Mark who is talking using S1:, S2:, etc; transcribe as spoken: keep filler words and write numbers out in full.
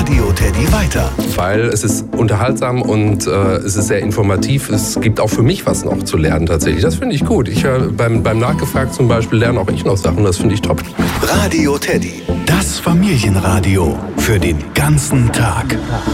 S1: Radio Teddy weiter.
S2: Weil es ist unterhaltsam und äh, es ist sehr informativ. Es gibt auch für mich was noch zu lernen tatsächlich. Das finde ich gut. Ich äh, beim, beim Nachgefragt zum Beispiel lerne auch ich noch Sachen. Das finde ich top.
S1: Radio Teddy, das Familienradio für den ganzen Tag.